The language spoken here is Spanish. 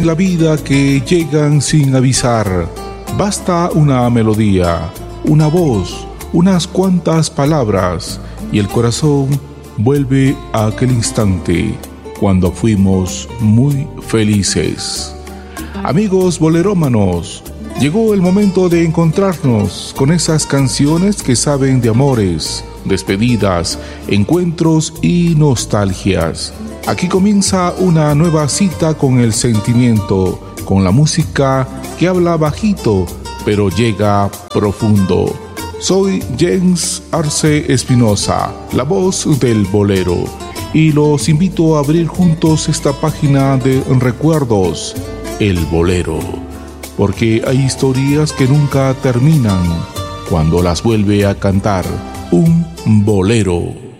La vida que llegan sin avisar. Basta una melodía, una voz, unas cuantas palabras y el corazón vuelve a aquel instante cuando fuimos muy felices. Amigos bolerómanos, llegó el momento de encontrarnos con esas canciones que saben de amores, despedidas, encuentros y nostalgias. Aquí comienza una nueva cita con el sentimiento, con la música que habla bajito, pero llega profundo. Soy Jens Arce Espinosa, la voz del bolero, y los invito a abrir juntos esta página de recuerdos, el bolero, porque hay historias que nunca terminan cuando las vuelve a cantar un bolero.